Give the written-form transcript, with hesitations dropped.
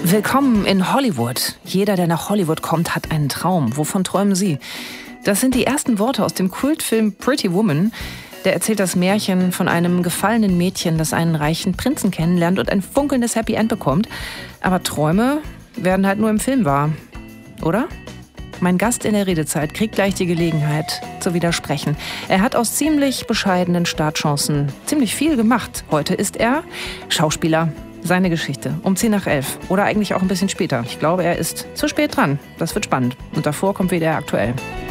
Willkommen in Hollywood. Jeder, der nach Hollywood kommt, hat einen Traum. Wovon träumen Sie? Das sind die ersten Worte aus dem Kultfilm Pretty Woman. Der erzählt das Märchen von einem gefallenen Mädchen, das einen reichen Prinzen kennenlernt und ein funkelndes Happy End bekommt. Aber Träume werden halt nur im Film wahr. Oder? Mein Gast in der Redezeit kriegt gleich die Gelegenheit zu widersprechen. Er hat aus ziemlich bescheidenen Startchancen ziemlich viel gemacht. Heute ist er Schauspieler. Seine Geschichte um 10:11 oder eigentlich auch ein bisschen später. Ich glaube, er ist zu spät dran. Das wird spannend. Und davor kommt wieder aktuell.